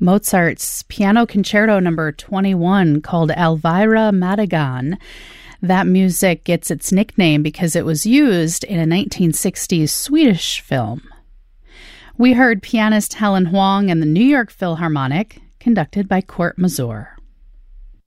Mozart's Piano Concerto Number 21, called Elvira Madigan. That music gets its nickname because it was used in a 1960s Swedish film. We heard pianist Helen Hoang and the New York Philharmonic, conducted by Kurt Masur.